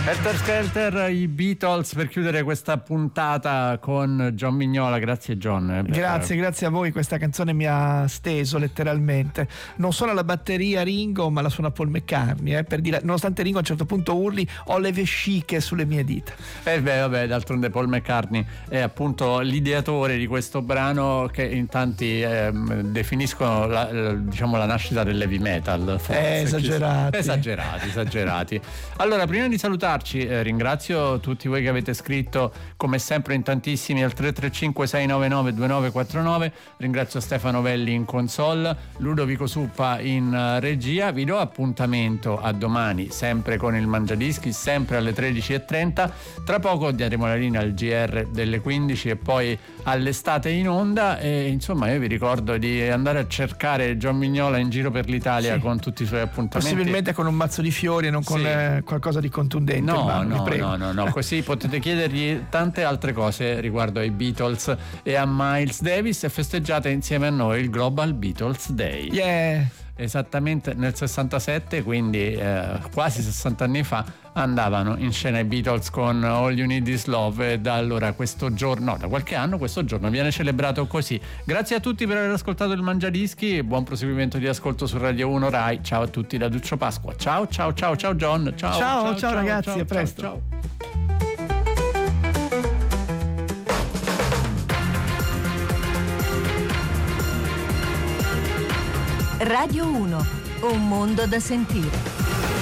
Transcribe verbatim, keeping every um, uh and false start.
Helter Skelter, i Beatles, per chiudere questa puntata con John Mignola. Grazie John. Grazie, grazie a voi. Questa canzone mi ha steso letteralmente. Non suona la batteria Ringo, ma la suona Paul McCartney, eh, per dire, nonostante Ringo a un certo punto urli ho le vesciche sulle mie dita. Eh beh, vabbè, d'altronde Paul McCartney è appunto l'ideatore di questo brano che in tanti eh, definiscono la, la, diciamo la nascita dell'heavy metal. Eh, esagerati. Esagerati, esagerati. Allora, prima di salutarci, eh, ringrazio tutti voi che avete scritto come sempre in tantissimi al tre tre cinque sei nove nove due nove quattro nove. Ringrazio Stefano Velli in console, Ludovico Suppa in uh, regia. Vi do appuntamento a domani sempre con il Mangiadischi, sempre alle tredici e trenta. Tra poco daremo la linea al G R delle quindici e poi all'estate in onda, e insomma io vi ricordo di andare a cercare John Mignola in giro per l'Italia, sì, con tutti i suoi appuntamenti, possibilmente con un mazzo di fiori e non con, sì, eh, qualcosa di contundente. No, ma, no, no, no, no, così potete chiedergli tante altre cose riguardo ai Beatles e a Miles Davis, e festeggiate insieme a noi il Global Beatles Day. Yeah! Esattamente nel sessantasette, quindi eh, quasi sessanta anni fa, andavano in scena i Beatles con All You Need Is Love, e da allora questo giorno, no, da qualche anno questo giorno viene celebrato così. Grazie a tutti per aver ascoltato il Mangiadischi e buon proseguimento di ascolto su Radio uno Rai. Ciao a tutti da Duccio Pasqua. Ciao ciao ciao ciao John. Ciao ciao, ciao, ciao ragazzi, ciao, a presto. Ciao, ciao. Radio uno, un mondo da sentire.